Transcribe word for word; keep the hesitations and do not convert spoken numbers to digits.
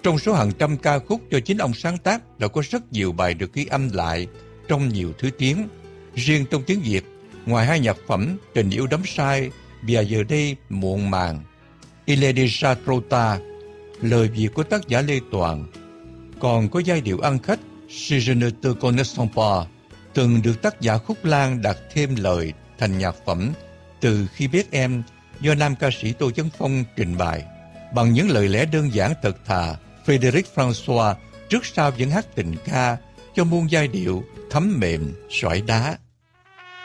Trong số hàng trăm ca khúc do chính ông sáng tác, đã có rất nhiều bài được ghi âm lại trong nhiều thứ tiếng. Riêng trong tiếng Việt, ngoài hai nhạc phẩm Tình yêu đắm say và Giờ đây muộn màng, Il est déjà trop tard, lời Việt của tác giả Lê Toàn, còn có giai điệu ăn khách Si je ne te connaissais pas, từng được tác giả Khúc Lan đặt thêm lời thành nhạc phẩm Từ khi biết em, do nam ca sĩ Tô Chấn Phong trình bày. Bằng những lời lẽ đơn giản thật thà, Frédéric François trước sau vẫn hát tình ca cho muôn giai điệu thấm mềm, sỏi đá.